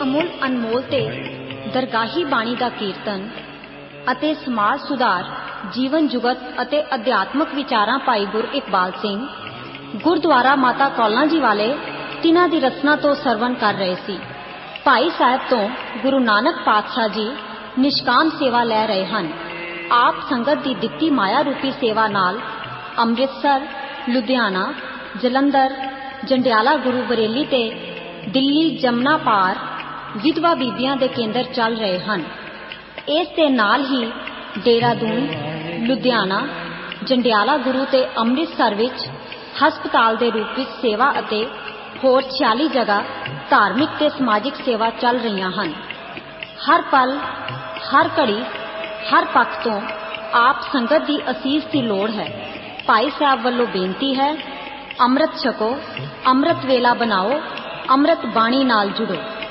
ਅਮੁੱਲ ਅਨਮੋਲ ਤੇ ਦਰਗਾਹੀ ਬਾਣੀ ਦਾ ਕੀਰਤਨ ਅਤੇ ਸਮਾਜ ਸੁਧਾਰ, ਜੀਵਨ ਜੁਗਤ ਅਤੇ ਅਧਿਆਤਮਕ ਵਿਚਾਰਾਂ ਭਾਈ ਗੁਰ ਇਕਬਾਲ ਸਿੰਘ ਗੁਰਦੁਆਰਾ ਮਾਤਾ ਕੌਲਾਂ ਜੀ ਵਾਲੇ ਤਿੰਨਾਂ ਦੀ ਰਸਨਾ ਤੋਂ ਸਰਵਣ ਕਰ ਰਹੇ ਸੀ। ਭਾਈ ਸਾਹਿਬ ਤੋਂ ਗੁਰੂ ਨਾਨਕ ਪਾਤਸ਼ਾਹ ਜੀ ਨਿਸ਼ਕਾਮ ਸੇਵਾ ਲੈ ਰਹੇ ਹਨ। ਆਪ ਸੰਗਤ ਦੀ ਦਿੱਤੀ ਮਾਇਆ ਰੂਪੀ ਸੇਵਾ ਨਾਲ ਅੰਮ੍ਰਿਤਸਰ, ਲੁਧਿਆਣਾ, ਜਲੰਧਰ, ਜੰਡਿਆਲਾ, ਗੁਰੂ ਬਰੇਲੀ ਤੇ ਦਿੱਲੀ ਜਮਨਾ ਪਾਰ ਵਿਧਵਾ ਬੀਬੀਆਂ ਦੇ ਕੇਂਦਰ ਚੱਲ ਰਹੇ ਹਨ। ਇਸ ਦੇ ਨਾਲ ਹੀ ਦੇਹਰਾਦੂਨ, ਲੁਧਿਆਣਾ, ਜੰਡਿਆਲਾ ਗੁਰੂ ਤੇ ਅੰਮ੍ਰਿਤਸਰ ਵਿੱਚ ਹਸਪਤਾਲ ਦੇ ਰੂਪ ਵਿੱਚ ਸੇਵਾ ਅਤੇ ਹੋਰ 46 ਜਗ੍ਹਾ ਧਾਰਮਿਕ ਤੇ ਸਮਾਜਿਕ ਸੇਵਾ ਚੱਲ ਰਹੀਆਂ ਹਨ। ਹਰ ਪਲ, ਹਰ ਘੜੀ, ਹਰ ਪੱਖ ਤੋਂ ਆਪ ਸੰਗਤ ਦੀ ਅਸੀਸ ਦੀ ਲੋੜ ਹੈ। ਭਾਈ ਸਾਹਿਬ ਵੱਲੋਂ ਬੇਨਤੀ ਹੈ, ਅੰਮ੍ਰਿਤ ਛਕੋ, ਅੰਮ੍ਰਿਤ ਵੇਲਾ ਬਣਾਓ, ਅੰਮ੍ਰਿਤ ਬਾਣੀ ਨਾਲ ਜੁੜੋ।